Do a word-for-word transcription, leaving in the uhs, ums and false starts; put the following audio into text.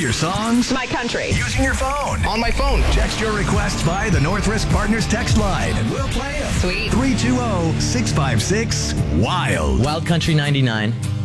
your songs My country. using your phone. On my phone. Text your requests by the North Risk Partners text line, and we'll play them. Sweet. three two zero, six five six, WILD. Wild Country ninety-nine.